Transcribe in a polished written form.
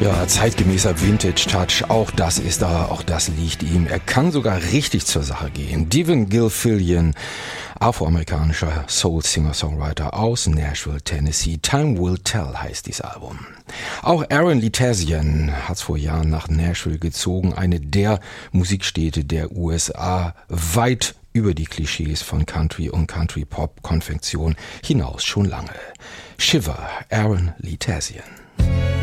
Ja, zeitgemäßer Vintage-Touch, auch das ist da, auch das liegt ihm. Er kann sogar richtig zur Sache gehen. Devin Gilfillian, afroamerikanischer Soul-Singer-Songwriter aus Nashville, Tennessee. Time Will Tell heißt dieses Album. Auch Aaron Litazian hat's vor Jahren nach Nashville gezogen, eine der Musikstädte der USA, weit über die Klischees von Country und Country-Pop-Konfektion hinaus schon lange. Shiver, Aaron Litazian.